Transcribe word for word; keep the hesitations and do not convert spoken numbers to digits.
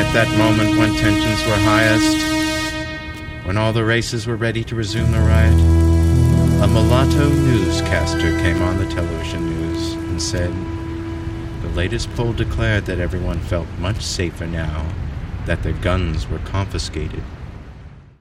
at that moment when tensions were highest, when all the races were ready to resume the riot, a mulatto newscaster came on the television news and said, "The latest poll declared that everyone felt much safer now that their guns were confiscated